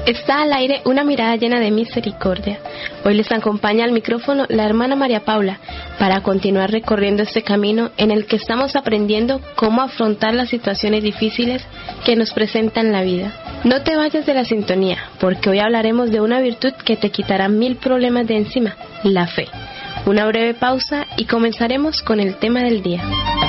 Está al aire una mirada llena de misericordia. Hoy les acompaña al micrófono la hermana María Paula para continuar recorriendo este camino en el que estamos aprendiendo cómo afrontar las situaciones difíciles que nos presentan la vida. No te vayas de la sintonía, porque hoy hablaremos de una virtud que te quitará 1000 problemas de encima, la fe. Una breve pausa y comenzaremos con el tema del día.